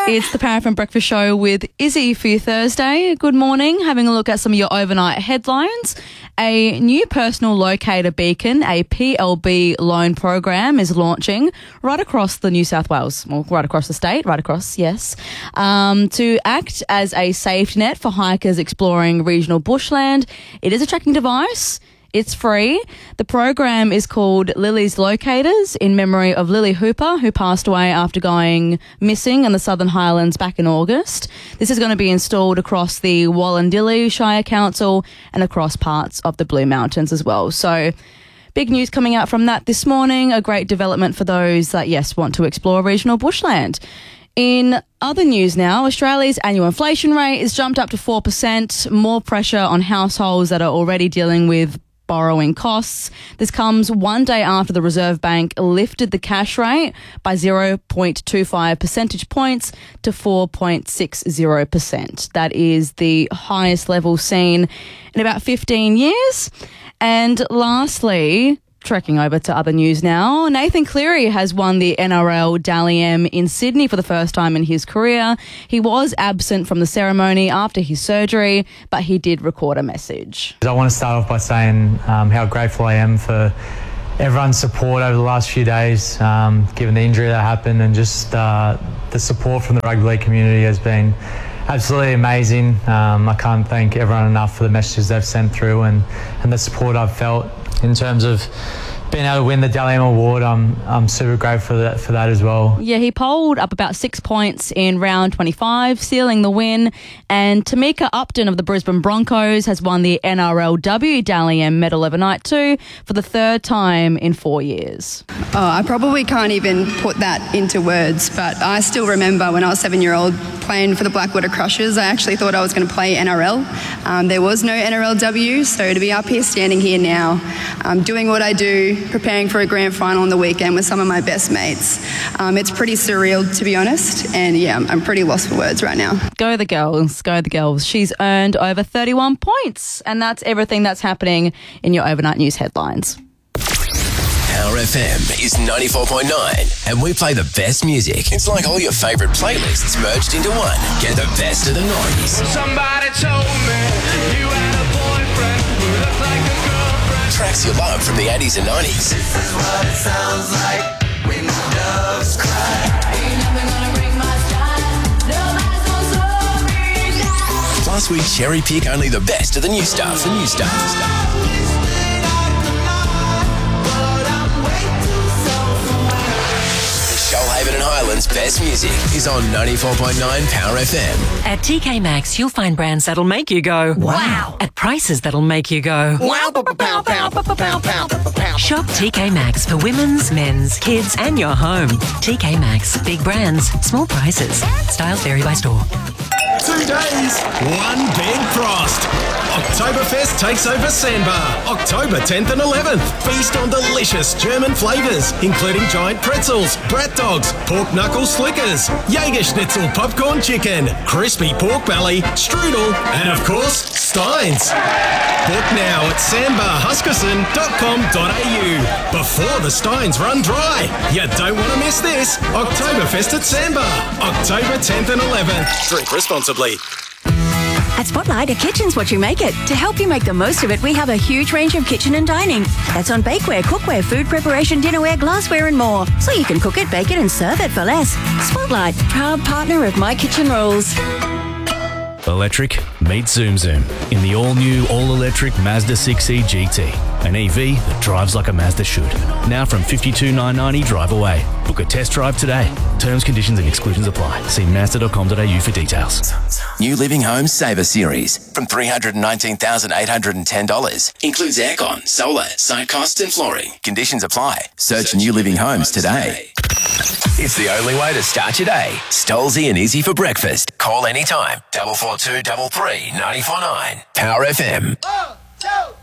It's the Power FM Breakfast Show with Izzy for your Thursday. Good morning. Having a look at some of your overnight headlines. A new personal locator beacon, a PLB loan program, is launching right across the New South Wales, well, right across the state, right across, yes, to act as a safety net for hikers exploring regional bushland. It is a tracking device. It's free. The program is called Lily's Locators in memory of Lily Hooper, who passed away after going missing in the Southern Highlands back in August. This is going to be installed across the Wallandilly Shire Council and across parts of the Blue Mountains as well. So big news coming out from that this morning. A great development for those that, yes, want to explore regional bushland. In other news now, Australia's annual inflation rate is jumped up to 4%, more pressure on households that are already dealing with borrowing costs. This comes one day after the Reserve Bank lifted the cash rate by 0.25 percentage points to 4.60%. That is the highest level seen in about 15 years. And lastly, trekking over to other news now, Nathan Cleary has won the NRL Dally M in Sydney for the first time in his career. He was absent from the ceremony after his surgery, but he did record a message. I want to start off by saying how grateful I am for everyone's support over the last few days, given the injury that happened, and just the support from the rugby league community has been absolutely amazing. I can't thank everyone enough for the messages they've sent through and the support I've felt. In terms of being able to win the Dally M Award, I'm super grateful for that as well. Yeah, he polled up about 6 points in round 25, sealing the win. And Tamika Upton of the Brisbane Broncos has won the NRLW Dally M medal overnight too for the third time in 4 years. Oh, I probably can't even put that into words, but I still remember when I was 7-year-old playing for the Blackwater Crushers. I actually thought I was going to play NRL. There was no NRLW, so to be up here standing here now, doing what I do, preparing for a grand final on the weekend with some of my best mates. It's pretty surreal, to be honest, and yeah, I'm pretty lost for words right now. Go the girls, go the girls. She's earned over 31 points, and that's everything that's happening in your overnight news headlines. Power FM is 94.9 and we play the best music. It's like all your favourite playlists merged into one. Get the best of the noise. Somebody told me you had a boyfriend who looked like a girlfriend. Tracks you love from the 80s and 90s. This is what it sounds like when doves cry. Ain't nothing gonna break my style. Nobody's gonna slow me down. Plus we cherry pick only the best of the new stuff. Shoalhaven and Highlands' best music is on 94.9 Power FM. At TK Maxx, you'll find brands that'll make you go, wow, at prices that'll make you go, Wow, pow, pow, pow, pow, pow. Shop TK Maxx for women's, men's, kids and your home. TK Maxx, big brands, small prices. Styles vary by store. 2 days, one big frost. Oktoberfest takes over Sandbar, October 10th and 11th. Feast on delicious German flavours, including giant pretzels, brat dogs, pork knuckle slickers, Jägerschnitzel popcorn chicken, crispy pork belly, strudel, and of course, Steins. Book now at sandbarhuskisson.com.au before the Steins run dry. You don't want to miss this. Oktoberfest at Sandbar, October 10th and 11th. Drink responsibly. At Spotlight, a kitchen's what you make it. To help you make the most of it, we have a huge range of kitchen and dining. That's on bakeware, cookware, food preparation, dinnerware, glassware and more. So you can cook it, bake it and serve it for less. Spotlight, proud partner of My Kitchen Rules. Electric, meet Zoom Zoom in the all-new, all-electric Mazda 6e GT. An EV that drives like a Mazda should. Now from $52,990 drive away. Book a test drive today. Terms, conditions and exclusions apply. See mazda.com.au for details. New Living Homes Saver Series from $319,810. Includes aircon, solar, site costs and flooring. Conditions apply. Search New Living Homes today. It's the only way to start your day. Stolzy and Izzy for breakfast. Call anytime. 442 33 949. Power FM. 1, 2.